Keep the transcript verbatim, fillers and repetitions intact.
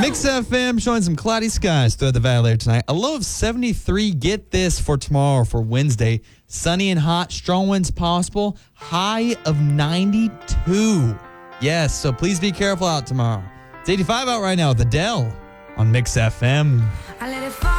Mix F M showing some cloudy skies throughout the valley later tonight. A low of seventy-three. Get this for tomorrow, for Wednesday. Sunny and hot, strong winds possible. High of ninety-two. Yes, so please be careful out tomorrow. It's eighty-five out right now with Adele on Mix F M.